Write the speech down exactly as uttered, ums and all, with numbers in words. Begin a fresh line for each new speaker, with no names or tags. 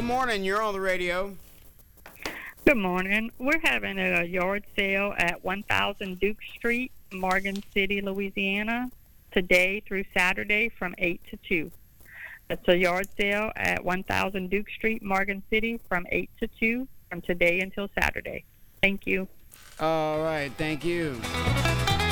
Good morning. You're on the radio.
Good morning. We're having a yard sale at one thousand Duke Street, Morgan City, Louisiana, today through Saturday from eight to two. That's a yard sale at one thousand Duke Street, Morgan City, from eight to two, from today until Saturday. Thank you.
All right. Thank you.